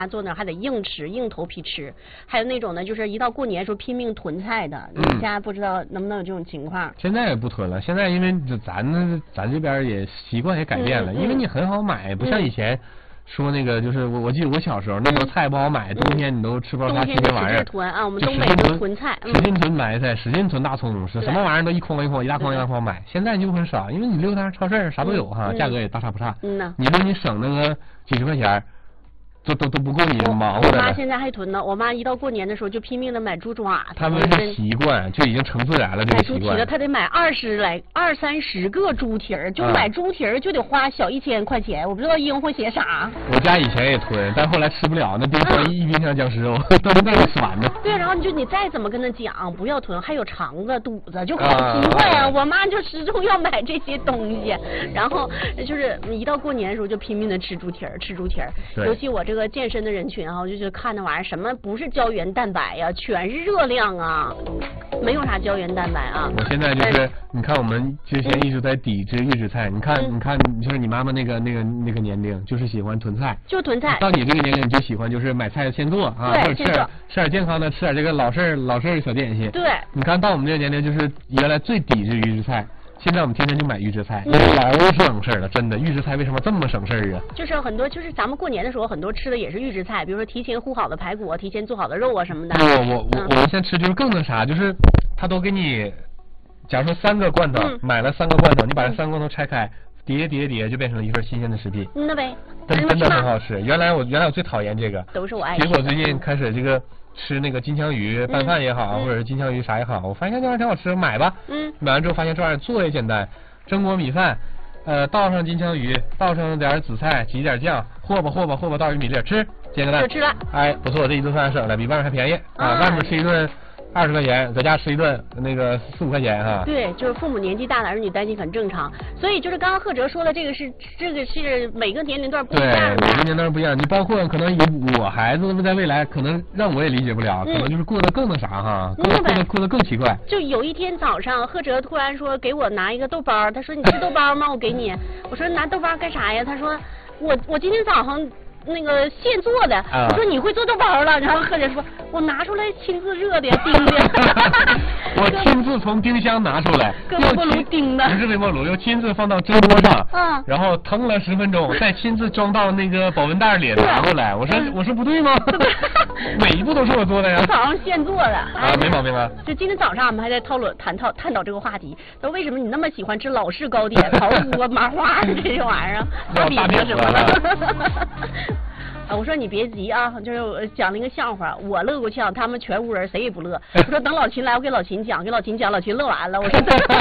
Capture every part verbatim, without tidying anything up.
坐那儿还得硬吃，硬头皮吃。还有那种呢，就是一到过年时候拼命囤菜的，你们家不知道能不能有这种情况？ 现在也不囤了，现在因为咱咱这边也习惯也改变了，嗯嗯、因为你很好买，不像以前。嗯说那个就是我，我记得我小时候那时候菜不好买，冬天你都吃不着啥新鲜玩意儿。 囤啊，我们东北都囤菜， 使劲囤白菜，使劲囤大葱，是什么玩意儿都一筐一筐，一大筐一大筐买。现在就很少，因为你溜达超市啥都有哈，价格也大差不差。嗯呐，你说你省那个几十块钱。都都都不够你忙活的。 我妈现在还囤呢，我妈一到过年的时候就拼命的买猪爪。 他们是习惯，就已经成自然了这个习惯。 买猪蹄了，她得买二十来二三十个猪蹄儿，就买猪蹄儿就得花小一千块钱，我不知道英会写啥。 我家以前也囤，但后来吃不了，那冰箱一冰箱僵尸肉，到现在都酸的。 对，然后你就你再怎么跟他讲不要囤，还有肠子肚子就好奇怪啊！我妈就始终要买这些东西，然后就是一到过年的时候就拼命的吃猪蹄儿，吃猪蹄儿，尤其我这个健身的人群啊，我就觉得看那玩意儿什么不是胶原蛋白呀、啊，全是热量啊，没有啥胶原蛋白啊。 我现在就是你看我们之前一直在抵制预制菜，你看、嗯、你看就是你妈妈那个那个那个年龄就是喜欢囤菜， 就囤菜。 到你这个年龄你就喜欢就是买菜先做啊， 对， 吃点吃点健康的，吃点这个老式老式小点心。 对， 你看到我们这个年龄就是原来最抵制预制菜。现在我们天天就买预制菜，老省事了，真的。预制菜为什么这么省事儿啊？ 就是很多，就是咱们过年的时候，很多吃的也是预制菜，比如说提前烀好的排骨，提前做好的肉啊什么的。 我我我、嗯、我们现在吃就是更那啥，就是他都给你，假如说三个罐头，嗯、买了三个罐头，你把这三个罐头拆开，叠叠叠就变成了一份新鲜的食品。 嗯，那呗， 真真的很好吃。原来我原来我最讨厌这个， 都是我爱吃。 结果最近开始这个。吃那个金枪鱼拌饭也好、嗯，或者是金枪鱼啥也好，我发现这玩意儿挺好吃，买吧。嗯。买完之后发现这玩意儿做也简单，蒸锅米饭，呃，倒上金枪鱼，倒上点紫菜，挤点酱，和吧和吧和吧倒玉米粒，吃，煎个蛋。 就吃了。 哎，不错，这一顿饭省了，比外面还便宜啊！啊外面吃一顿二十块钱，在家吃一顿那个四五块钱哈。 对，就是父母年纪大了，儿女担心很正常。所以就是刚刚贺哲说的这个是这个是每个年龄段不一样的。 对，每个年龄段不一样。你包括可能有我孩子在未来可能让我也理解不了，嗯、可能就是过得更那啥哈，过得过得过得更奇怪。 就有一天早上，贺哲突然说给我拿一个豆包，他说你吃豆包吗？我给你。我说拿豆包干啥呀？他说我我今天早上。那个现做的，啊、我说你会做豆包了，然后贺哲说，我拿出来亲自热的叮的， 我亲自从冰箱拿出来， 搁微波炉叮的， 不是微波炉，又亲自放到蒸锅上， 嗯， 然后腾了十分钟，再亲自装到那个保温袋里拿过来。我说、嗯、我说不对吗？每一步都是我做的呀。 早上现做的啊，没毛病啊。 就今天早上我们还在讨论探讨探讨这个话题，说为什么你那么喜欢吃老式糕点、桃麸、麻花这些玩意儿，大饼什么的。啊，我说你别急啊，就是讲了一个笑话，我乐够呛，他们全屋人谁也不乐。我说等老秦来，我给老秦讲，给老秦讲，老秦乐完了。我说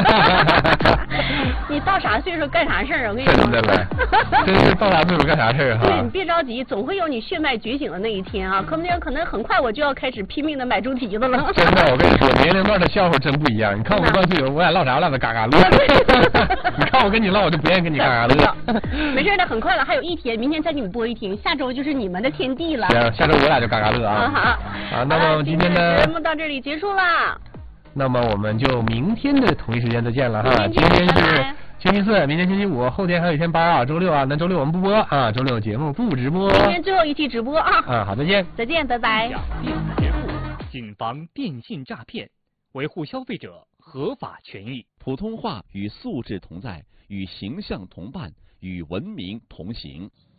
你到啥岁数干啥事儿啊？我跟你说， 真的嘞，真是到啥岁数干啥事儿哈。 对，你别着急，总会有你血脉觉醒的那一天啊！可能可能很快我就要开始拼命的买猪蹄子了。 真的，我跟你说，年龄段的笑话真不一样。你看我们关岁数，我俩唠啥唠的嘎嘎乐。你看我跟你唠，我就不愿意跟你嘎嘎乐。 没事的，很快了，还有一天，明天再给你播一天，下周就是你们的天地了。 行，下周我俩就嘎嘎乐啊。 好。 啊，那么今天的节目到这里结束啦。 那么我们就明天的同一时间再见了哈。今天是星期四，明天星期五，后天还有一天班啊，周六啊，那周六我们不播啊，周六节目不直播。 今天最后一期直播啊。 啊，好，再见。 再见，拜拜。 谨防电信诈骗，维护消费者合法权益。 普通话与素质同在，与形象同伴，与文明同行。